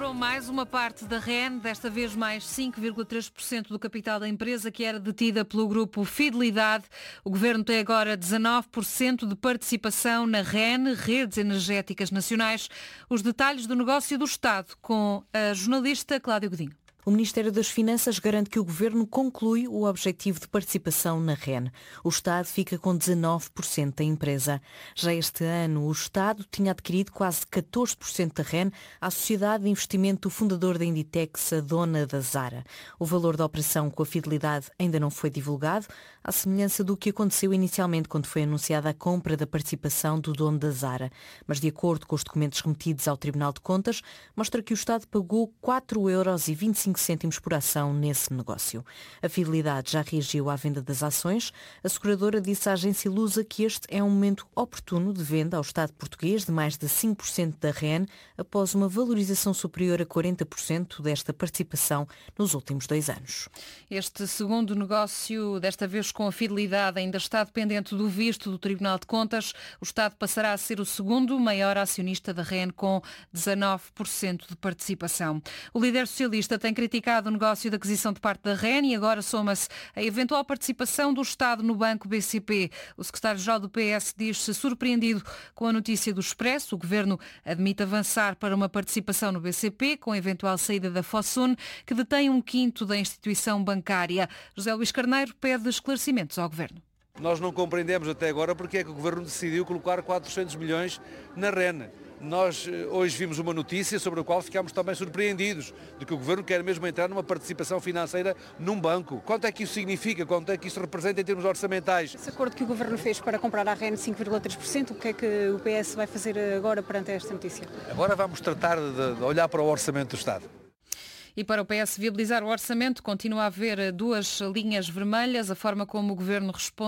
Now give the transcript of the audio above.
comprou mais uma parte da REN, desta vez mais 5,3% do capital da empresa que era detida pelo grupo Fidelidade. O governo tem agora 19% de participação na REN, Redes Energéticas Nacionais. Os detalhes do negócio do Estado com a jornalista Cláudia Godinho. O Ministério das Finanças garante que o Governo conclui o objetivo de participação na REN. O Estado fica com 19% da empresa. Já este ano, o Estado tinha adquirido quase 14% da REN à Sociedade de Investimento do fundador da Inditex, a dona da Zara. O valor da operação com a Fidelidade ainda não foi divulgado, à semelhança do que aconteceu inicialmente quando foi anunciada a compra da participação do dono da Zara. Mas, de acordo com os documentos remetidos ao Tribunal de Contas, mostra que o Estado pagou 4,25 cêntimos por ação nesse negócio. A Fidelidade já reagiu à venda das ações. A seguradora disse à agência Lusa que este é um momento oportuno de venda ao Estado português de mais de 5% da REN após uma valorização superior a 40% desta participação nos últimos 2 anos. Este segundo negócio, desta vez com a Fidelidade, ainda está dependente do visto do Tribunal de Contas. O Estado passará a ser o segundo maior acionista da REN com 19% de participação. O líder socialista tem criticado o negócio de aquisição de parte da REN e agora soma-se a eventual participação do Estado no Banco BCP. O secretário-geral do PS diz-se surpreendido com a notícia do Expresso. O Governo admite avançar para uma participação no BCP, com a eventual saída da Fosun, que detém 1/5 da instituição bancária. José Luís Carneiro pede esclarecimentos ao Governo. Nós não compreendemos até agora porque é que o Governo decidiu colocar 400 milhões na REN. Nós hoje vimos uma notícia sobre a qual ficámos também surpreendidos, de que o Governo quer mesmo entrar numa participação financeira num banco. Quanto é que isso significa? Quanto é que isso representa em termos orçamentais? Esse acordo que o Governo fez para comprar a REN 5,3%, o que é que o PS vai fazer agora perante esta notícia? Agora vamos tratar de olhar para o orçamento do Estado. E para o PS viabilizar o orçamento, continua a haver 2 linhas vermelhas. A forma como o Governo responde